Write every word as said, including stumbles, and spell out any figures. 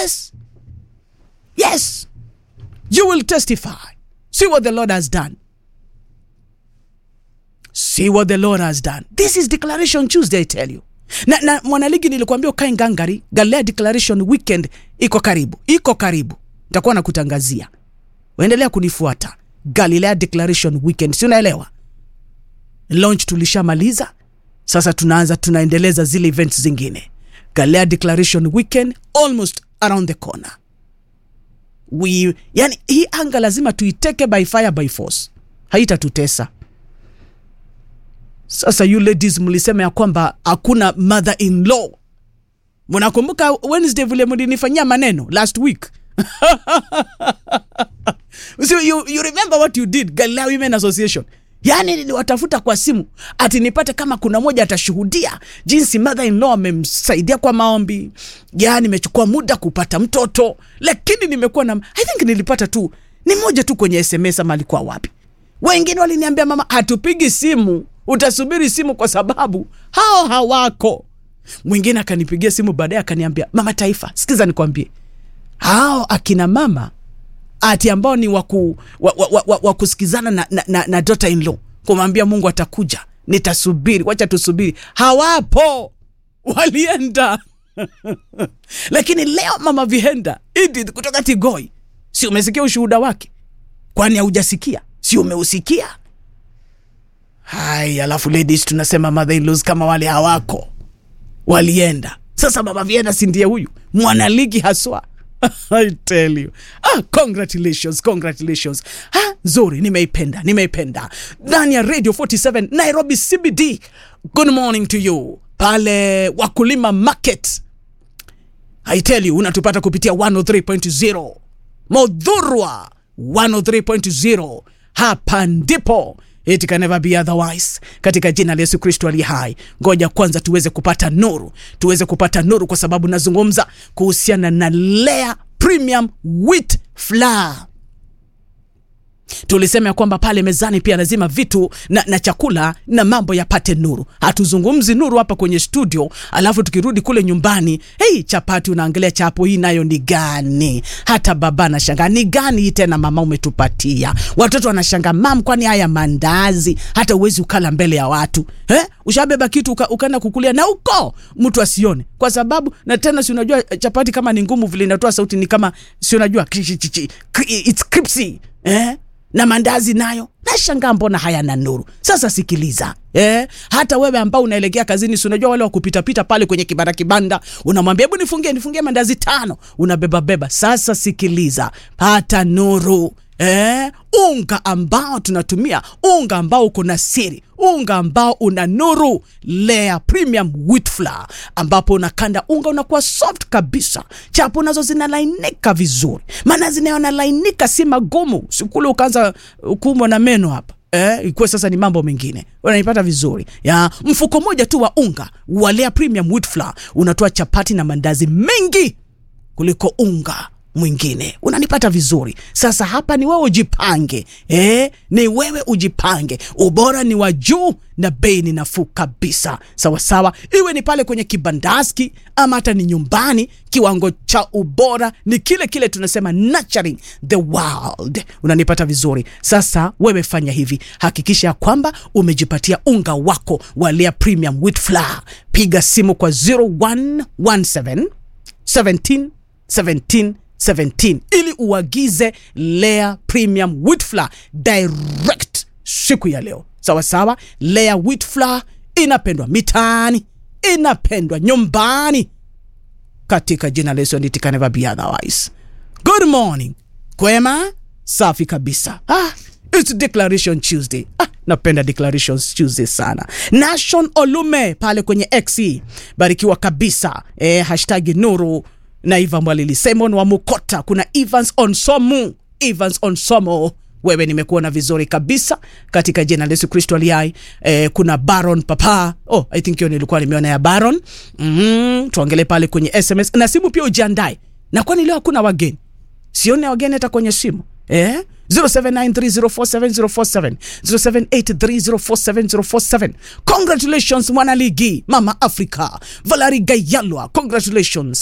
Yes. Yes. You will testify. See what the Lord has done. See what the Lord has done. This is Declaration Tuesday, I tell you. Na, na mwanaligi nilikwambia ukae ngangari. Galilea Declaration Weekend iko karibu. Iko karibu. Nitakuwa nakutangazia. Waendelea kunifuata. Galilea Declaration Weekend. Si unaelewa? Launch tulishamaliza. Sasa tunaanza tunaendeleza zile events zingine. Galilea Declaration Weekend almost around the corner. We, yani hii anga lazima tuiteke by fire by force. Haitatutesa. Sasa you ladies mlisema ya kwamba hakuna mother-in-law. Mnakumbuka Wednesday vile mlinifanyia maneno last week? So you, you remember what you did, Galilea Women Association? Yani niliwatafuta kwa simu ati nipate kama kuna moja atashuhudia jinsi mother-in-law amemsaidia kwa maombi. Yani nimechukua muda kupata mtoto, lakini nimekuwa na I think nilipata tu ni moja tu kwenye S M S ama alikuwa wapi. Wengine waliniambia mama hatupigi simu, utasubiri simu kwa sababu hao hawako. Mwingine akanipigia simu baadaye akaniambia mama Taifa, sikiza nikwambie. Hao akina mama ati ambao ni waku waku, waku, waku kusikizana na, na, na, na daughter in law kumwambia Mungu atakuja, nitasubiri, wacha tusubiri, hawapo, walienda. Lakini leo mama Vihenda Edith kutoka Tigoi, si umesikia ushuhuda wake? Kwani hujasikia? Si umeusikia? Hai, alafu ladies tunasema mother-in-laws kama wale hawako, walienda. Sasa mama Vihenda si ndiye huyu mwanaligi haswa. I tell you. Ah, congratulations, congratulations. Ah, nzuri, nimeipenda, nimeipenda. Ndani ya Radio forty-seven Nairobi C B D. Good morning to you. Pale Wakulima Market. I tell you, unatupata kupitia one oh three point zero. Modhurwa one oh three point zero. Hapa ndipo. It can never be otherwise. Katika jina la Yesu Kristo aliye hai. Ngoja kwanza tuweze kupata nuru. Tuweze kupata nuru kwa sababu nazungumza kuhusiana na Lea Premium Wheat Flour. Tulisema ya kwamba pale mezani pia lazima vitu na, na chakula na mambo yapate nuru. Hatuzungumzi nuru hapa kwenye studio alafu tukirudi kule nyumbani, hey, chapati unaangalia chapo hii nayo ni gani? Hata baba anashangaa ni gani tena mama umetupatia? Watoto wanashangaa mam, kwani haya mandazi hata uwezi ukala mbele ya watu? Eh? Ushabeba kitu uka, ukaenda kukulia na uko mtu asione. Kwa sababu na tena si unajua chapati kama ni ngumu vile inatoa sauti ni kama si unajua it's crispy. Eh? Na mandazi nayo nashangaa mbona hayana nuru. Sasa sikiliza, eh, hata wewe ambao unaelekea kazini, si unajua wale wakupita pita pale kwenye kibanda kibanda, unamwambia hebu nifungie nifungie mandazi tano, unabeba beba. Sasa sikiliza, pata nuru. Eh, unga ambao tunatumia, unga ambao uko na siri, unga ambao una nuru, Lea Premium Wheat Flour, ambapo unakanda unga unakuwa soft kabisa. Chapo nazo zinalainika vizuri. Maana zinalainika si magumu. Sikule ukaanza kuumwa na meno hapa. Eh, ikuwe sasa ni mambo mengine. Unaipata vizuri. Ya, mfuko moja tu wa unga wa Lea Premium Wheat Flour unatoa chapati na mandazi mengi kuliko unga mwingine. Unanipata vizuri. Sasa hapa ni wewe ujipange. Eh, ni wewe ujipange. Ubora ni wa juu na bei ni nafuu kabisa. Sawa sawa. Iwe ni pale kwenye kibandaski ama hata ni nyumbani, kiwango cha ubora ni kile kile, tunasema nurturing the world. Unanipata vizuri. Sasa wewe fanya hivi. Hakikisha kwamba umejipatia unga wako wa Lea Premium Wheat Flour. Piga simu kwa zero one one seven seventeen seventeen seventeen ili uagize Lea Premium Wheat Flour direct siku ya leo. Sawa sawa. Lea Wheat Flour inapendwa mitaani, inapendwa nyumbani. Katika jina la Yesu, it can never be otherwise. Good morning. Kwema? Safi kabisa. Ah, it's Declaration Tuesday. Ah, napenda Declarations Tuesday sana. Nation Olume pale kwenye X. Barikiwa kabisa. Eh, hashtag nuru na Iva Mwalili. Simon wa Mukota. Kuna Evans Onsomu. Evans Onsomo. Wewe nimekuona vizuri kabisa katika jina la Yesu Kristo aliye hai. Eh, kuna Baron Papa. Oh, I think hiyo nilikuwa nimeona ya Baron. Mhm. Tuangalie pale kwenye S M S. Na simu pia ujiandae. Na kwani leo hakuna wageni? Sione wageni hata kwenye simu. Eh? zero seven nine three zero four seven zero four seven zero seven eight three zero four seven zero four seven. Congratulations mwana ligi Mama Africa Valerie Gayalwa. Congratulations.